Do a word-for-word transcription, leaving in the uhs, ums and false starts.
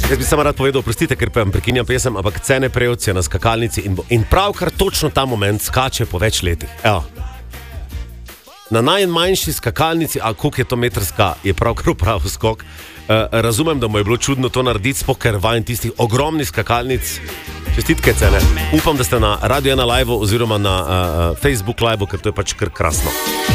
Jaz bi samo rad povedal, prostite, ker pa vam prekinjam pesem, ampak Cene Prevc je na skakalnici in, bo, in pravkar točno ta moment skače po več letih. Evo. Na najmanjši skakalnici, a koliko je to metrska, je pravkar prav skok. Uh, razumem, da mu je bilo čudno to narediti, sploh ker vajen tistih ogromnih skakalnic. Čestitke, Cene. Upam, da ste na Radio ena live oziroma na uh, Facebook live, ker to je pač kar krasno.